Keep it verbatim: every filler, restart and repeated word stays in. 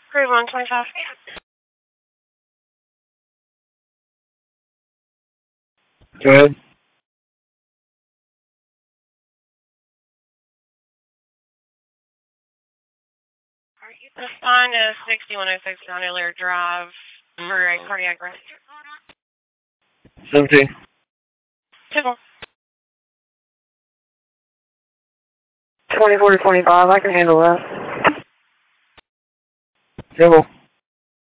Grade one twenty-five. Go ahead. The sign is sixty-one oh six Cellular Drive for a cardiac arrest. seventeen. Typical. twenty-four to twenty-five, I can handle that. Typical.